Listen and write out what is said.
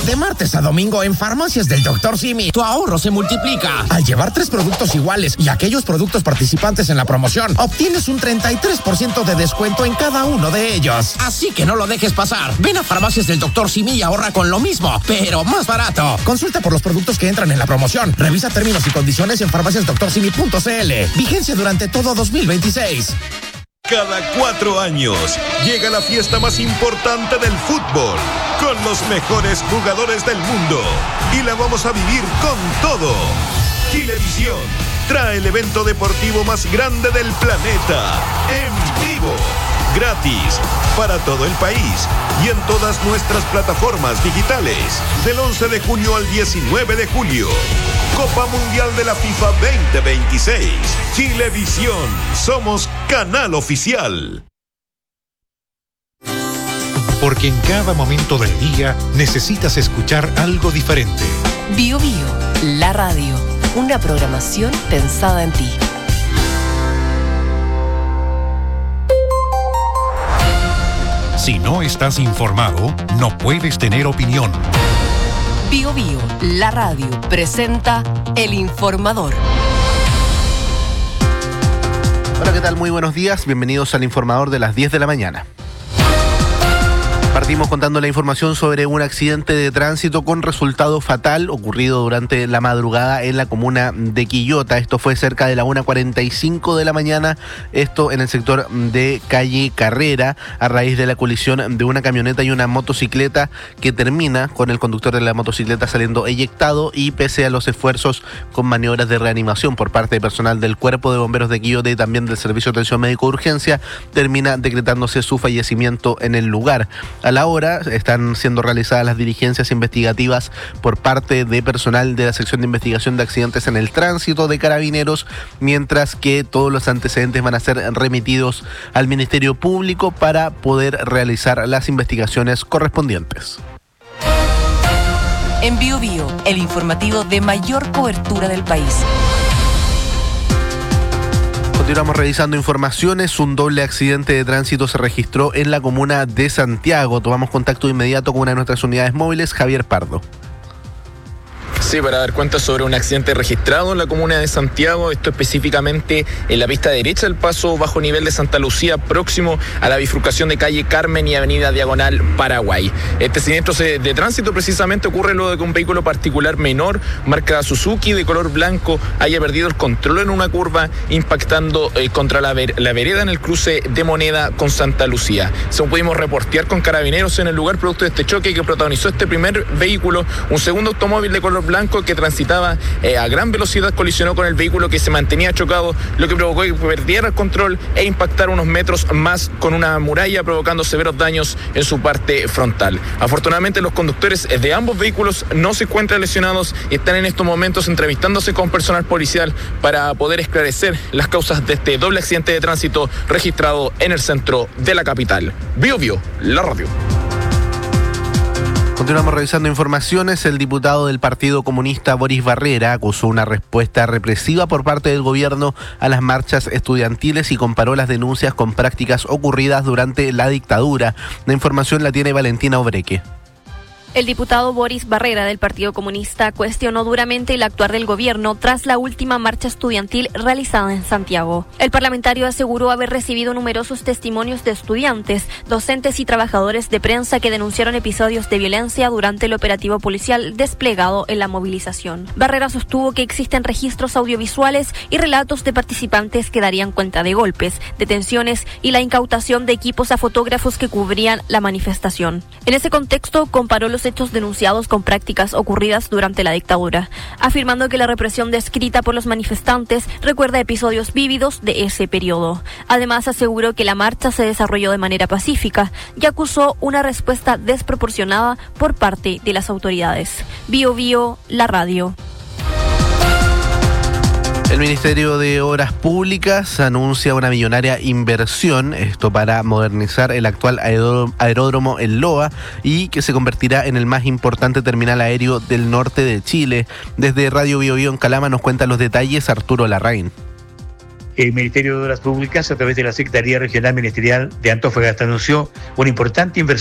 De martes a domingo en Farmacias del Dr. Simi, tu ahorro se multiplica. Al llevar 3 productos iguales y aquellos productos participantes en la promoción, obtienes un 33% de descuento en cada uno de ellos. Así que no lo dejes pasar. Ven a Farmacias del Dr. Simi y ahorra con lo mismo, pero más barato. Consulta por los productos que entran en la promoción. Revisa términos y condiciones en farmaciasdoctorsimi.cl. Vigencia durante todo 2026. Cada 4 años llega la fiesta más importante del fútbol, con los mejores jugadores del mundo, y la vamos a vivir con todo. Chilevisión trae el evento deportivo más grande del planeta, en vivo, gratis, para todo el país y en todas nuestras plataformas digitales, del 11 de junio al 19 de julio. Copa Mundial de la FIFA 2026. Chilevisión. Somos canal oficial. Porque en cada momento del día necesitas escuchar algo diferente. Bio Bio, la radio. Una programación pensada en ti. Si no estás informado, no puedes tener opinión. Bio Bio, la radio, presenta El Informador. Hola, ¿qué tal? Muy buenos días. Bienvenidos al Informador de las 10 de la mañana. Partimos contando la información sobre un accidente de tránsito con resultado fatal ocurrido durante la madrugada en la comuna de Quillota. Esto fue cerca de la 1:45 de la mañana, esto en el sector de calle Carrera, a raíz de la colisión de una camioneta y una motocicleta que termina con el conductor de la motocicleta saliendo eyectado, y pese a los esfuerzos con maniobras de reanimación por parte de personal del Cuerpo de Bomberos de Quillota y también del Servicio de Atención Médico de Urgencia, termina decretándose su fallecimiento en el lugar. A la hora están siendo realizadas las diligencias investigativas por parte de personal de la sección de investigación de accidentes en el tránsito de Carabineros, mientras que todos los antecedentes van a ser remitidos al Ministerio Público para poder realizar las investigaciones correspondientes. En Bio Bio, el informativo de mayor cobertura del país. Continuamos revisando informaciones. Un doble accidente de tránsito se registró en la comuna de Santiago. Tomamos contacto inmediato con una de nuestras unidades móviles, Javier Pardo. Sí, para dar cuenta sobre un accidente registrado en la comuna de Santiago, esto específicamente en la pista derecha del paso bajo nivel de Santa Lucía, próximo a la bifurcación de calle Carmen y avenida Diagonal Paraguay. Este siniestro de tránsito precisamente ocurre luego de que un vehículo particular menor, marca Suzuki, de color blanco, haya perdido el control en una curva, impactando contra la vereda en el cruce de Moneda con Santa Lucía. Según pudimos reportear con Carabineros en el lugar, producto de este choque que protagonizó este primer vehículo, un segundo automóvil de color blanco que transitaba a gran velocidad colisionó con el vehículo que se mantenía chocado, lo que provocó que perdiera el control e impactara unos metros más con una muralla, provocando severos daños en su parte frontal. Afortunadamente, los conductores de ambos vehículos no se encuentran lesionados y están en estos momentos entrevistándose con personal policial para poder esclarecer las causas de este doble accidente de tránsito registrado en el centro de la capital. Bio Bio, la radio. Continuamos revisando informaciones. El diputado del Partido Comunista Boris Barrera acusó una respuesta represiva por parte del gobierno a las marchas estudiantiles y comparó las denuncias con prácticas ocurridas durante la dictadura. La información la tiene Valentina Obreque. El diputado Boris Barrera del Partido Comunista cuestionó duramente el actuar del gobierno tras la última marcha estudiantil realizada en Santiago. El parlamentario aseguró haber recibido numerosos testimonios de estudiantes, docentes y trabajadores de prensa que denunciaron episodios de violencia durante el operativo policial desplegado en la movilización. Barrera sostuvo que existen registros audiovisuales y relatos de participantes que darían cuenta de golpes, detenciones y la incautación de equipos a fotógrafos que cubrían la manifestación. En ese contexto, comparó los hechos denunciados con prácticas ocurridas durante la dictadura, afirmando que la represión descrita por los manifestantes recuerda episodios vívidos de ese periodo. Además, aseguró que la marcha se desarrolló de manera pacífica y acusó una respuesta desproporcionada por parte de las autoridades. Bio Bio, la radio. El Ministerio de Obras Públicas anuncia una millonaria inversión, esto para modernizar el actual aeródromo en Loa, y que se convertirá en el más importante terminal aéreo del norte de Chile. Desde Radio Bio Bio en Calama nos cuentan los detalles Arturo Larraín. El Ministerio de Obras Públicas, a través de la Secretaría Regional Ministerial de Antofagasta, anunció una importante inversión